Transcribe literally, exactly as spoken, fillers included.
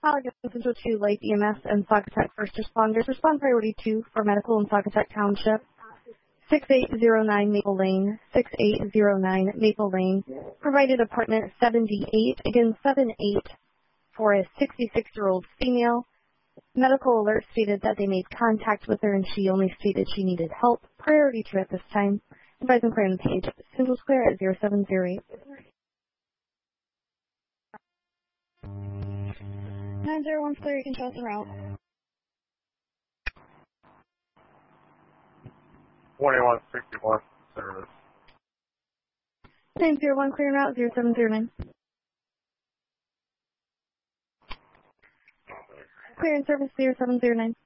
Allegan Central two Light E M S and Saugatuck First Responders. Respond priority two for medical in Saugatuck Township. six eight zero nine Maple Lane, six eight zero nine Maple Lane. Provided apartment seventy-eight, again seven eight, for a sixty-six-year-old female. Medical alert stated that they made contact with her and she only stated she needed help. Priority two at this time. Advise and clear on the page. Central Square at zero seven zero eight. nine zero one clear, you can show us the route. twenty-one sixty-one service. nine zero one clear en route, zero seven zero nine. Clear in service, zero seven zero nine.